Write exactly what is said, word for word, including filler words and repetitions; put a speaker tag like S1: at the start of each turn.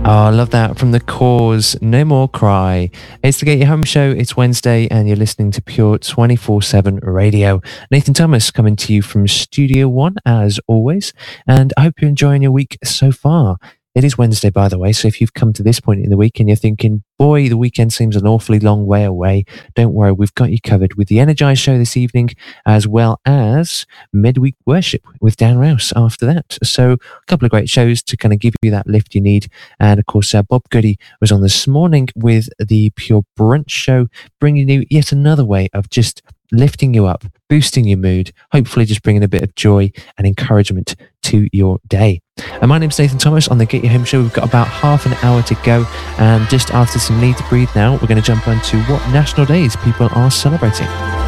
S1: Oh, I love that. From The Cause, No More Cry. It's the Get You Home show. It's Wednesday and you're listening to Pure twenty-four seven Radio. Nathan Thomas coming to you from Studio One as always. And I hope you're enjoying your week so far. It is Wednesday, by the way, so if you've come to this point in the week and you're thinking, boy, the weekend seems an awfully long way away, don't worry, we've got you covered with the Energize show this evening, as well as midweek worship with Dan Rouse after that. So a couple of great shows to kind of give you that lift you need. And of course, uh, Bob Goody was on this morning with the Pure Brunch show, bringing you yet another way of just lifting you up, boosting your mood, hopefully just bringing a bit of joy and encouragement to your day. And my name's Nathan Thomas on the Get You Home show. We've got about half an hour to go, and just after some Need to Breathe now, we're going to jump onto what national days people are celebrating.